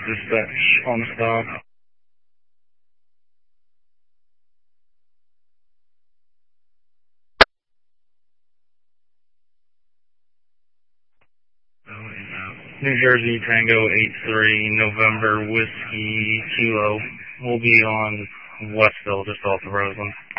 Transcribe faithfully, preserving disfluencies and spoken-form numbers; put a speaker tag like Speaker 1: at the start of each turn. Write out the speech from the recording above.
Speaker 1: Dispatch on the stop. New Jersey Tango eight three, November Whiskey Kilo. We'll be on Westville, just off the Roseland.